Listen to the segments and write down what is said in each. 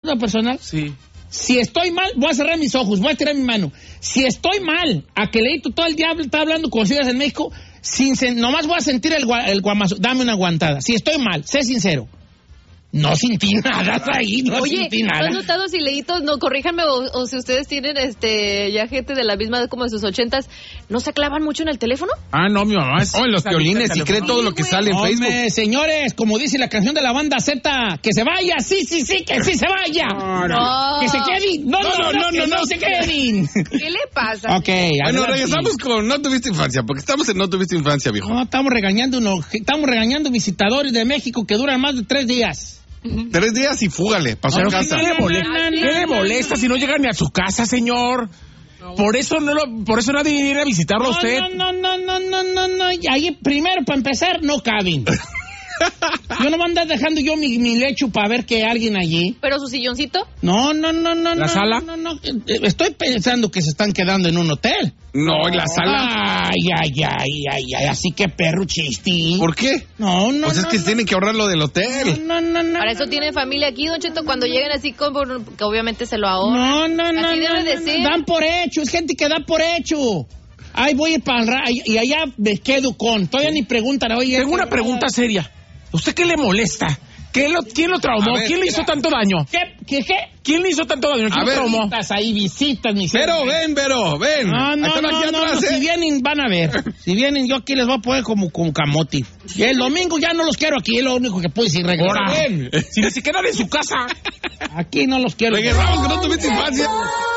personal? Sí. Si estoy mal, voy a cerrar mis ojos, voy a tirar mi mano. Si estoy mal, a que Leito todo el diablo está hablando con ciudades en México, nomás voy a sentir el guamazo. Dame una aguantada. Si estoy mal, sé sincero. No sentí nada ahí, sentí nada. ¿No has notado si Leito, no, corríjanme, o si ustedes tienen ya gente de la misma edad como de sus 80s, ¿no se clavan mucho en el teléfono? Ah, no, mi mamá es... en los violines y cree todo lo que sale en Facebook. Señores, como dice la canción de la banda Z, que se vaya, sí, que sí se vaya. No. Que se queden. No se queden. ¿Qué le pasa? Ok, bueno, regresamos con No Tuviste Infancia, porque estamos en No Tuviste Infancia, viejo. No, estamos regañando visitadores de México que duran más de 3 días. 3 días y fúgale, pasó a casa. ¿Qué le molesta si no llegan ni a su casa, señor? Por eso nadie viene a visitarlo a usted. No. Ahí primero, para empezar, no caben. Yo no voy a andar dejando yo mi lecho para ver que hay alguien allí. ¿Pero su silloncito? No. ¿La sala? No. Estoy pensando que se están quedando en un hotel. No, en la sala. Ay, así que perro chistín. ¿Por qué? No. Pues es que tienen que ahorrar lo del hotel. No. Para eso tienen familia aquí, Don Cheto, cuando lleguen así, que obviamente se lo ahorran. No. Así debe de ser. Dan por hecho, es gente que da por hecho. Ay, voy a ir para y allá me quedo con. Todavía ni preguntan. Oye, tengo una pregunta seria. ¿Usted qué le molesta? ¿Quién lo traumó? ¿Quién le hizo tanto daño? ¿Qué? ¿Quién le hizo tanto daño? ¿Quién lo traumó? Visitas, mi Vero, ven. No, si vienen, van a ver. Si vienen, yo aquí les voy a poner como camote. Y el domingo ya no los quiero aquí, es lo único que puedo decir. Ahora, si ni siquiera en su casa. Aquí no los quiero. Regresamos que No Tuviste Infancia.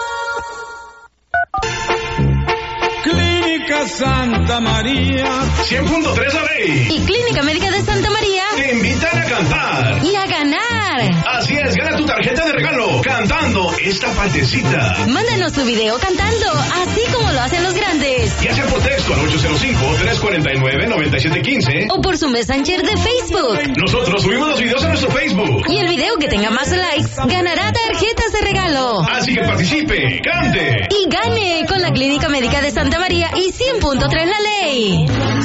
Clínica Santa María 100.3 Arey y Clínica Médica de Santa María te invitan a cantar y a ganar. Así es, gana tu tarjeta de regalo cantando esta partecita. Mándanos tu video cantando, así como lo hacen los grandes. Ya sea por texto al 805-349-9715 o por su Messenger de Facebook. Nosotros subimos los videos a nuestro Facebook. Y el video que tenga más likes ganará tarjetas de regalo. Así que participe, cante y gane con la Clínica Médica de Santa María y 100.3 La Ley.